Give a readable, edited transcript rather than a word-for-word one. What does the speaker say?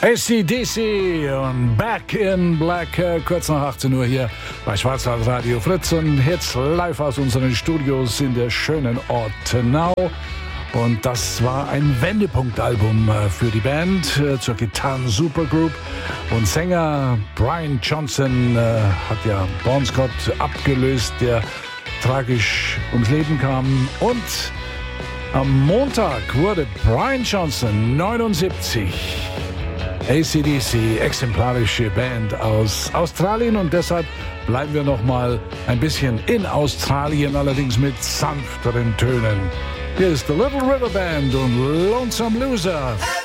AC/DC und Back in Black, kurz nach 18 Uhr hier bei Schwarzwald Radio Fritz und jetzt live aus unseren Studios in der schönen Ortenau. Und das war ein Wendepunktalbum für die Band, zur Gitarren-Supergroup. Und Sänger Brian Johnson hat ja Bon Scott abgelöst, der tragisch ums Leben kam. Und am Montag wurde Brian Johnson 79. AC/DC, exemplarische Band aus Australien und deshalb bleiben wir noch mal ein bisschen in Australien, allerdings mit sanfteren Tönen. Hier ist The Little River Band und Lonesome Loser.